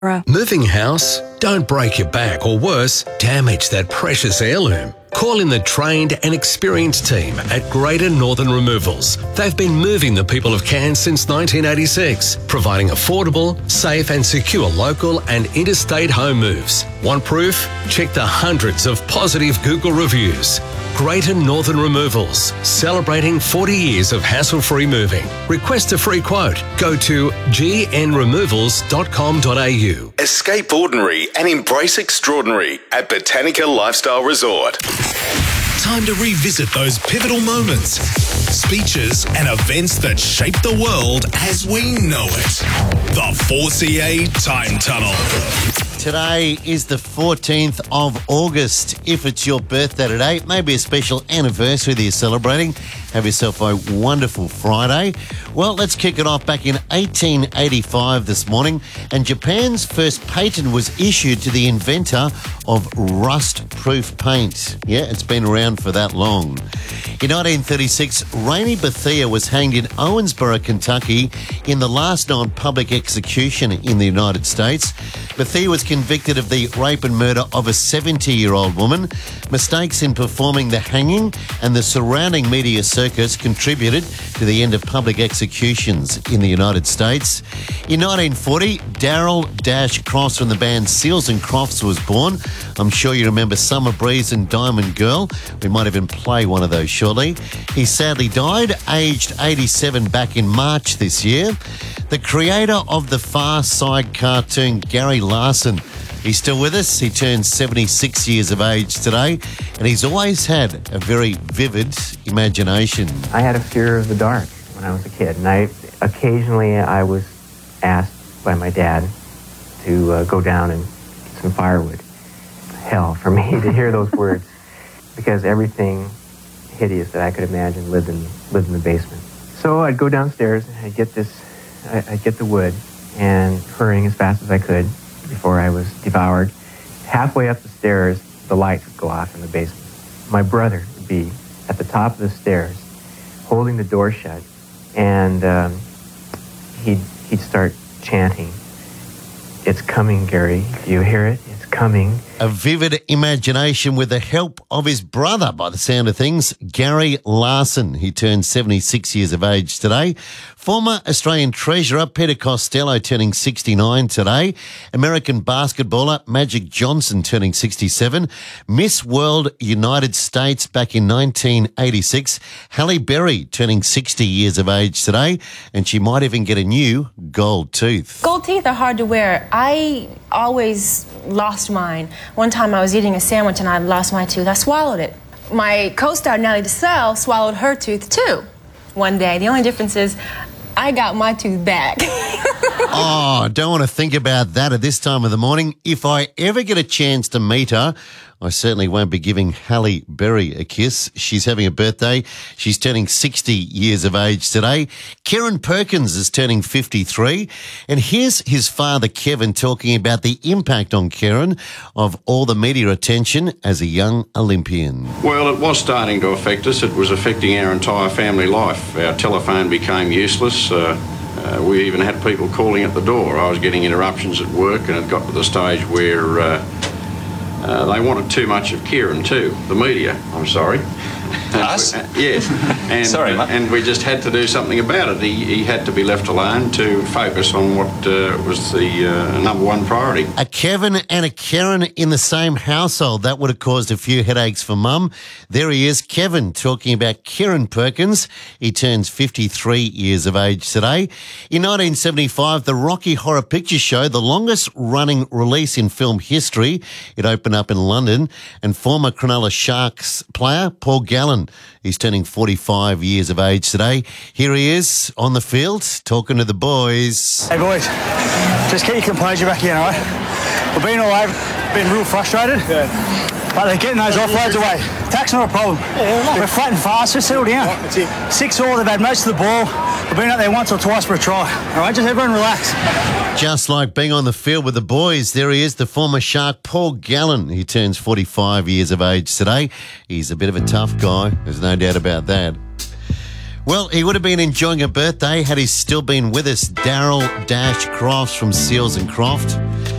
Moving house? Don't break your back or worse, damage that precious heirloom. Call in the trained and experienced team at Greater Northern Removals. They've been moving the people of Cairns since 1986, providing affordable, safe and secure local and interstate home moves. Want proof? Check the hundreds of positive Google reviews. Greater Northern Removals, celebrating 40 years of hassle-free moving. Request a free quote. Go to gnremovals.com.au. Escape ordinary and embrace extraordinary at Botanica Lifestyle Resort. Time to revisit those pivotal moments, speeches and events that shaped the world as we know it. The 4CA Time Tunnel. Today is the 14th of August. If it's your birthday today, maybe a special anniversary that you're celebrating, have yourself a wonderful Friday. Well, let's kick it off back in 1885 this morning, and Japan's first patent was issued to the inventor of rust-proof paint. Yeah, it's been around for that long. In 1936, Rainey Bethea was hanged in Owensboro, Kentucky in the last known public execution in the United States. Bethea was convicted of the rape and murder of a 70-year-old woman. Mistakes in performing the hanging and the surrounding media circus contributed to the end of public executions in the United States. In 1940, Darryl Dash Cross from the band Seals and Crofts was born. I'm sure you remember Summer Breeze and Diamond Girl. We might even play one of those shortly. He sadly died, aged 87, back in March this year. The creator of the Far Side cartoon, Gary Larson, he's still with us. He turns 76 years of age today, and he's always had a very vivid imagination. I had a fear of the dark when I was a kid, and occasionally I was asked by my dad to go down and get some firewood. Hell for me to hear those words, because everything hideous that I could imagine lived in the basement. So I'd go downstairs and I'd get the wood and hurrying as fast as I could before I was devoured. Halfway up the stairs, the lights would go off in the basement. My brother would be at the top of the stairs holding the door shut, and he'd start chanting, "It's coming, Gary. Do you hear it? It's coming." A vivid imagination with the help of his brother, by the sound of things, Gary Larson. He turned 76 years of age today. Former Australian treasurer Peter Costello turning 69 today. American basketballer Magic Johnson turning 67. Miss World United States back in 1986. Halle Berry turning 60 years of age today, and she might even get a new gold tooth. Gold teeth are hard to wear. I always lost mine. One time I was eating a sandwich and I lost my tooth. I swallowed it. My co-star Nellie DeSalle swallowed her tooth too one day. The only difference is I got my tooth back. Oh, don't want to think about that at this time of the morning. If I ever get a chance to meet her, I certainly won't be giving Halle Berry a kiss. She's having a birthday. She's turning 60 years of age today. Kieran Perkins is turning 53. And here's his father, Kevin, talking about the impact on Kieran of all the media attention as a young Olympian. Well, it was starting to affect us. It was affecting our entire family life. Our telephone became useless. We even had people calling at the door. I was getting interruptions at work, and it got to the stage where they wanted too much of Kieran too, the media, I'm sorry. Us? Yes. And, sorry, mate. And we just had to do something about it. He had to be left alone to focus on what was the number one priority. A Kevin and a Karen in the same household. That would have caused a few headaches for Mum. There he is, Kevin, talking about Kieran Perkins. He turns 53 years of age today. In 1975, the Rocky Horror Picture Show, the longest running release in film history, it opened up in London, and former Cronulla Sharks player Paul Gallen, he's turning 45 years of age today. Here he is on the field talking to the boys. Hey boys, just keep your composure back in, all right? We've been all over, been real frustrated, but they're getting those offloads away. Attack's not a problem. We're flat and fast, just settle down. 6-all, they've had most of the ball. We've been out there once or twice for a try. All right, just everyone relax. Just like being on the field with the boys, there he is, the former Shark, Paul Gallen. He turns 45 years of age today. He's a bit of a tough guy, there's no doubt about that. Well, he would have been enjoying a birthday had he still been with us. Daryl Dash Crofts from Seals and Croft.